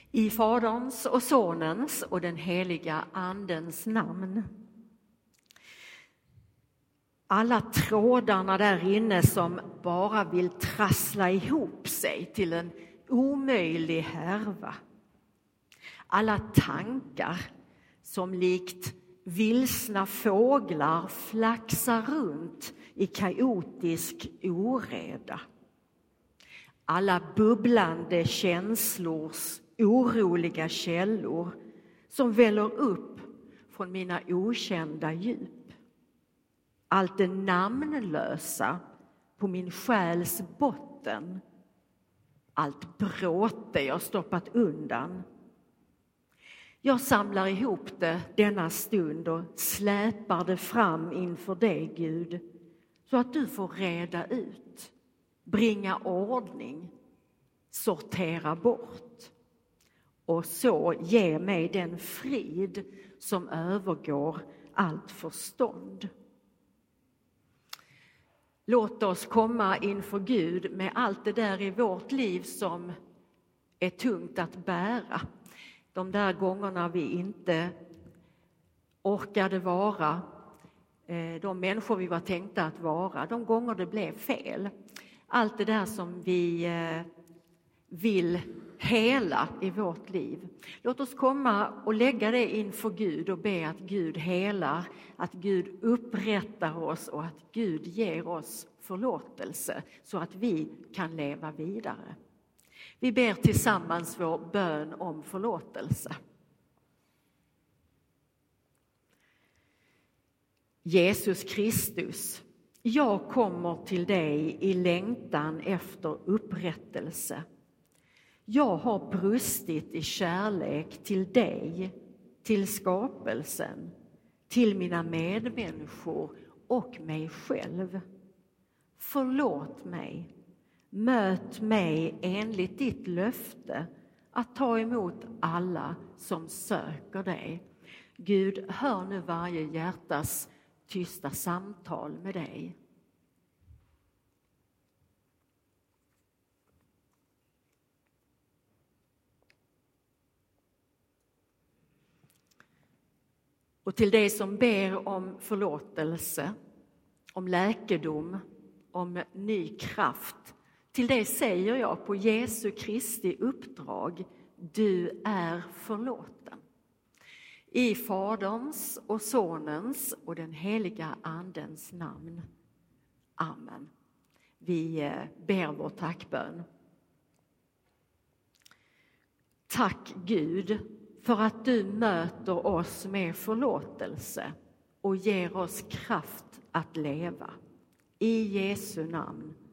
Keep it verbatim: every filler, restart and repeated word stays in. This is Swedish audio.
I Faderns och Sonens och den heliga Andens namn. Alla trådarna där inne som bara vill trassla ihop sig till en omöjlig härva. Alla tankar som likt vilsna fåglar flaxar runt i kaotisk oreda. Alla bubblande känslors oroliga källor som väller upp från mina okända djup. Allt det namnlösa på min själs botten. Allt bråte jag stoppat undan. Jag samlar ihop det denna stund och släpar det fram inför dig, Gud, så att du får reda ut, bringa ordning, sortera bort och så ge mig den frid som övergår allt förstånd. Låt oss komma inför Gud med allt det där i vårt liv som är tungt att bära. De där gångerna vi inte orkade vara de människor vi var tänkta att vara. De gånger det blev fel. Allt det där som vi vill hela i vårt liv. Låt oss komma och lägga det inför Gud och be att Gud helar, att Gud upprättar oss och att Gud ger oss förlåtelse så att vi kan leva vidare. Vi ber tillsammans vår bön om förlåtelse. Jesus Kristus, jag kommer till dig i längtan efter upprättelse. Jag har brustit i kärlek till dig, till skapelsen, till mina medmänniskor och mig själv. Förlåt mig, möt mig enligt ditt löfte att ta emot alla som söker dig. Gud, hör nu varje hjärtas tysta samtal med dig. Och till dig som ber om förlåtelse, om läkedom, om ny kraft. Till dig säger jag på Jesu Kristi uppdrag, du är förlåten. I Faderns och Sonens och den heliga Andens namn. Amen. Vi ber vår tackbön. Tack Gud för att du möter oss med förlåtelse och ger oss kraft att leva. I Jesu namn.